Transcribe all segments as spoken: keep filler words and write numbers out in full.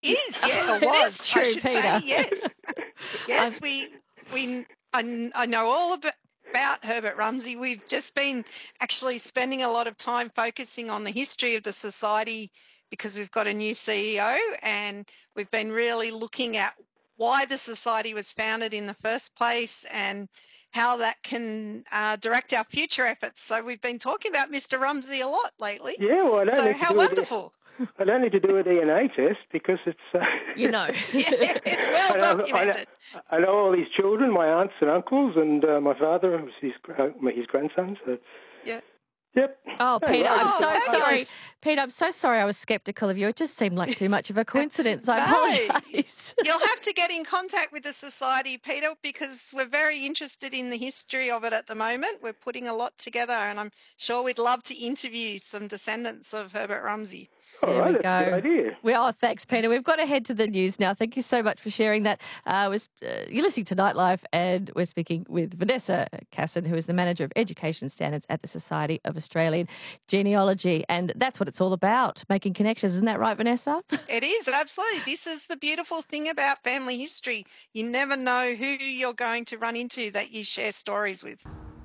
is, yeah, it It was. is true, I should Peter. say yes. Yes, we we I, I know all about. About Herbert Rumsey. We've just been actually spending a lot of time focusing on the history of the society because we've got a new C E O, and we've been really looking at why the society was founded in the first place and how that can uh, direct our future efforts. So we've been talking about Mister Rumsey a lot lately. Yeah, well, I don't so need to how do wonderful. A, I don't need to do a D N A test because it's... Uh, You know. Yeah, it's well I know, documented. I know, I know all these children, my aunts and uncles, and uh, my father, his, uh, his grandson. So. Yeah. Yep. Oh, Hey, Peter, right. I'm Oh, so sorry. fabulous. Peter, I'm so sorry I was sceptical of you. It just seemed like too much of a coincidence. I No. apologise. You'll have to get in contact with the Society, Peter, because we're very interested in the history of it at the moment. We're putting a lot together, and I'm sure we'd love to interview some descendants of Herbert Rumsey. All There right, we that's a go. good idea. Well, oh, thanks, Peter. We've got to head to the news now. Thank you so much for sharing that. Uh, was, uh, you're listening to Nightlife, and we're speaking with Vanessa Casson, who is the Manager of Education Standards at the Society of Australian Genealogy. And that's what it's all about, making connections. Isn't that right, Vanessa? It is, absolutely. This is the beautiful thing about family history. You never know who you're going to run into that you share stories with.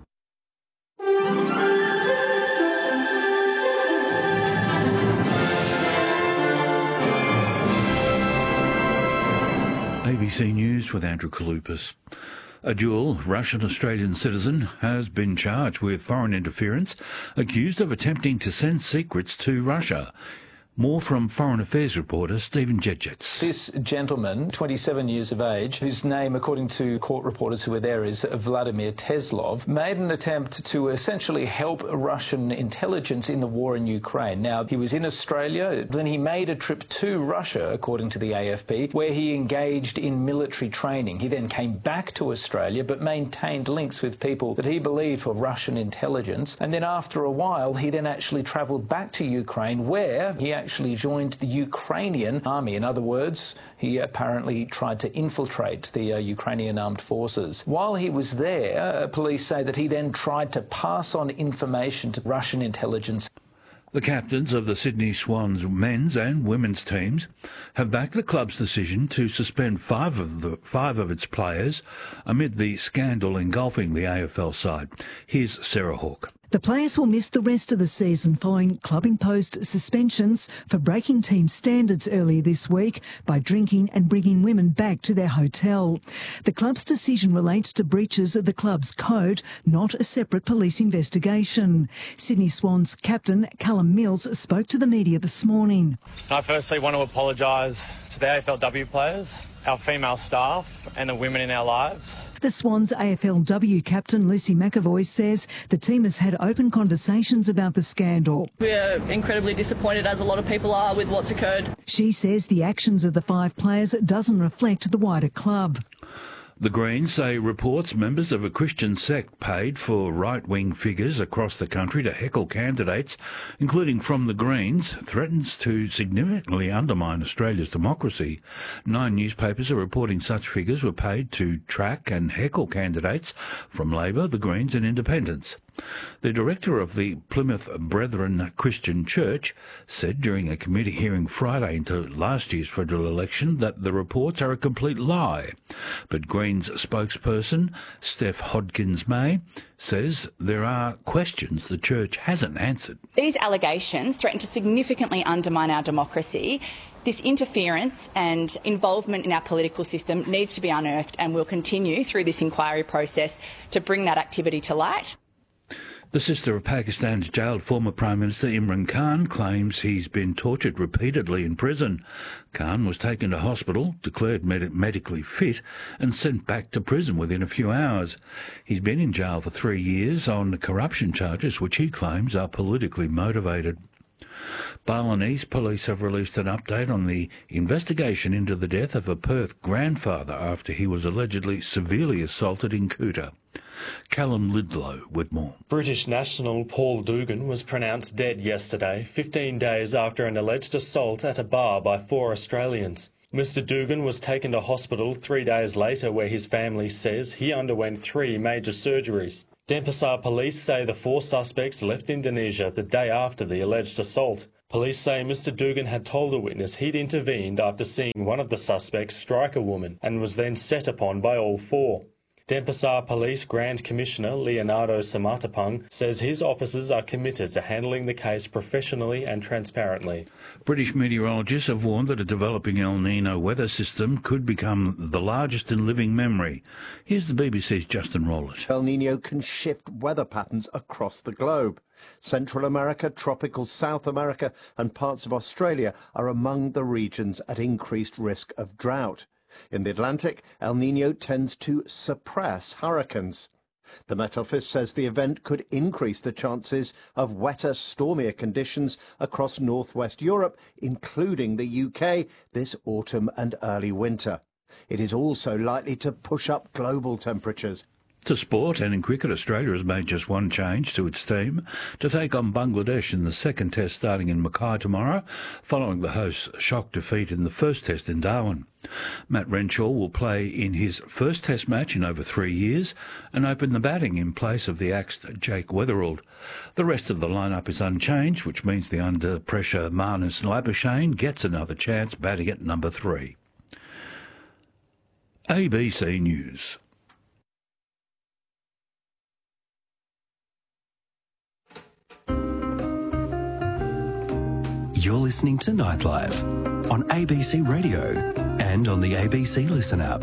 A B C News with Andrew Kalupas. A dual Russian-Australian citizen has been charged with foreign interference, accused of attempting to send secrets to Russia. More from Foreign Affairs reporter Stephen Jedjets. This gentleman, twenty-seven years of age, whose name, according to court reporters who were there, is Vladimir Teslov, made an attempt to essentially help Russian intelligence in the war in Ukraine. Now, he was in Australia, then he made a trip to Russia, according to the A F P, where he engaged in military training. He then came back to Australia, but maintained links with people that he believed were Russian intelligence. And then after a while, he then actually travelled back to Ukraine, where he actually actually joined the Ukrainian army. In other words, he apparently tried to infiltrate the uh, Ukrainian armed forces. While he was there, uh, police say that he then tried to pass on information to Russian intelligence. The captains of the Sydney Swans men's and women's teams have backed the club's decision to suspend five of the five of its players amid the scandal engulfing the A F L side. Here's Sarah Hawke. The players will miss the rest of the season following club-imposed suspensions for breaking team standards earlier this week by drinking and bringing women back to their hotel. The club's decision relates to breaches of the club's code, not a separate police investigation. Sydney Swans captain Callum Mills spoke to the media this morning. I firstly want to apologise to the A F L W players, our female staff and the women in our lives. The Swans A F L W captain Lucy McAvoy says the team has had open conversations about the scandal. We're incredibly disappointed, as a lot of people are, with what's occurred. She says the actions of the five players doesn't reflect the wider club. The Greens say reports members of a Christian sect paid for right-wing figures across the country to heckle candidates, including from the Greens, threatens to significantly undermine Australia's democracy. Nine newspapers are reporting such figures were paid to track and heckle candidates from Labor, the Greens and Independents. The director of the Plymouth Brethren Christian Church said during a committee hearing Friday into last year's federal election that the reports are a complete lie. But Greens spokesperson Steph Hodgkins-May says there are questions the church hasn't answered. These allegations threaten to significantly undermine our democracy. This interference and involvement in our political system needs to be unearthed, and we'll continue through this inquiry process to bring that activity to light. The sister of Pakistan's jailed former Prime Minister Imran Khan claims he's been tortured repeatedly in prison. Khan was taken to hospital, declared med- medically fit and sent back to prison within a few hours. He's been in jail for three years on corruption charges which he claims are politically motivated. Balinese police have released an update on the investigation into the death of a Perth grandfather after he was allegedly severely assaulted in Kuta. Callum Lidlow with more. British national Paul Dugan was pronounced dead yesterday, fifteen days after an alleged assault at a bar by four Australians. Mister Dugan was taken to hospital three days later, where his family says he underwent three major surgeries. Denpasar police say the four suspects left Indonesia the day after the alleged assault. Police say Mister Dugan had told a witness he'd intervened after seeing one of the suspects strike a woman and was then set upon by all four. Denpasar Police Grand Commissioner Leonardo Samatapang says his officers are committed to handling the case professionally and transparently. British meteorologists have warned that a developing El Nino weather system could become the largest in living memory. Here's the B B C's Justin Rowlett. El Nino can shift weather patterns across the globe. Central America, tropical South America and parts of Australia are among the regions at increased risk of drought. In the Atlantic, El Nino tends to suppress hurricanes. The Met Office says the event could increase the chances of wetter, stormier conditions across northwest Europe, including the U K, this autumn and early winter. It is also likely to push up global temperatures. To sport, and in cricket, Australia has made just one change to its team to take on Bangladesh in the second test starting in Mackay tomorrow, following the host's shock defeat in the first test in Darwin. Matt Renshaw will play in his first test match in over three years and open the batting in place of the axed Jake Weatherald. The rest of the lineup is unchanged, which means the under-pressure Marnus Labuschagne gets another chance batting at number three. A B C News. You're listening to Nightlife on A B C Radio and on the A B C Listen app.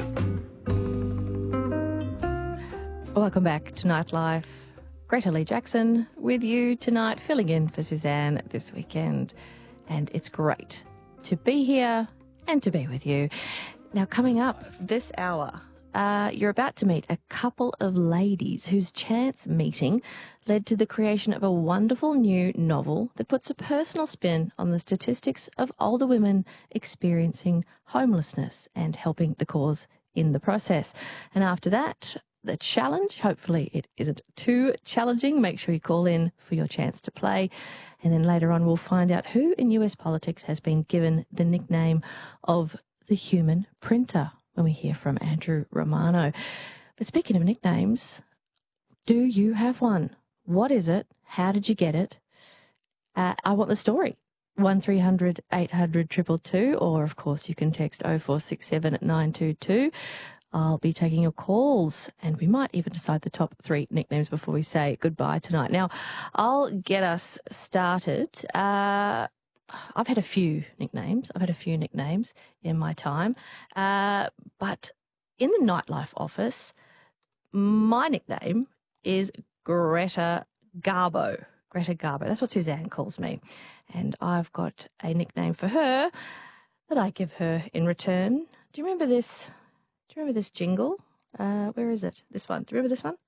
Welcome back to Nightlife. Greta Lee Jackson with you tonight, filling in for Suzanne this weekend. And it's great to be here and to be with you. Now, coming up this hour, Uh, you're about to meet a couple of ladies whose chance meeting led to the creation of a wonderful new novel that puts a personal spin on the statistics of older women experiencing homelessness and helping the cause in the process. And after that, the challenge, hopefully it isn't too challenging. Make sure you call in for your chance to play. And then later on, we'll find out who in U S politics has been given the nickname of the human printer, when we hear from Andrew Romano. But speaking of nicknames, do you have one? What is it? How did you get it? Uh, I want the story. one three hundred eight hundred two two two, or of course you can text oh four six seven nine two two. I'll be taking your calls, and we might even decide the top three nicknames before we say goodbye tonight. Now, I'll get us started. Uh, I've had a few nicknames. I've had a few nicknames in my time. Uh, but in the Nightlife office, my nickname is Greta Garbo. Greta Garbo. That's what Suzanne calls me. And I've got a nickname for her that I give her in return. Do you remember this? Do you remember this jingle? Uh, where is it? This one. Do you remember this one?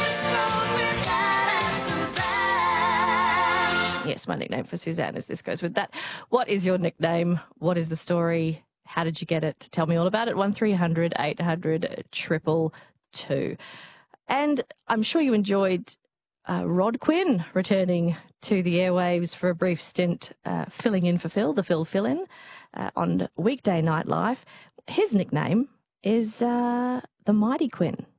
Yes, my nickname for Suzanne is This Goes With That. What is your nickname? What is the story? How did you get it? Tell me all about it. one three hundred eight hundred two two two. And I'm sure you enjoyed uh, Rod Quinn returning to the airwaves for a brief stint, uh, filling in for Phil, the Phil fill-in, uh, on Weekday Nightlife. His nickname is uh, the Mighty Quinn.